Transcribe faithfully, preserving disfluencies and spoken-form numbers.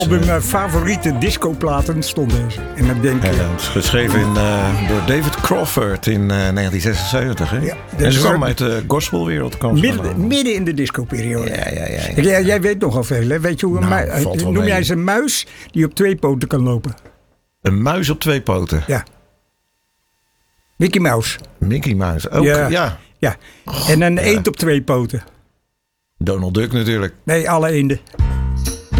Op mijn uh, favoriete discoplaten stond deze. En dan denk je... Ja, het is geschreven in, uh, door David Crawford in uh, negentien zesenzeventig. Hè? Ja, en ze kwam uit de gospelwereld. Midden, midden in de discoperiode. Ja, ja, ja, ja. Jij, jij weet nogal veel, hè? Weet je hoe een nou, mui, noem mee. Jij eens een muis die op twee poten kan lopen? Een muis op twee poten? Ja. Mickey Mouse. Mickey Mouse, ook, ja. ja. ja. En een ja. eend op twee poten. Donald Duck natuurlijk. Nee, alle eenden.